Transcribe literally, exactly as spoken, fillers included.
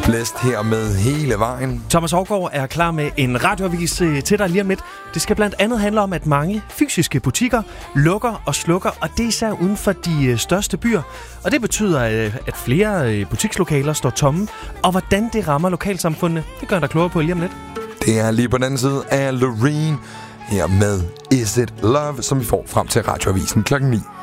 Blæst her med hele vejen. Thomas Aagaard er klar med en radioavis til dig lige om lidt. Det skal blandt andet handle om, at mange fysiske butikker lukker og slukker, og det er især uden for de største byer. Og det betyder, at flere butikslokaler står tomme. Og hvordan det rammer lokalsamfundene, det gør der klogere på lige om lidt. Det er lige på den anden side af Loreen her med Is It Love, som vi får frem til radioavisen klokken ni.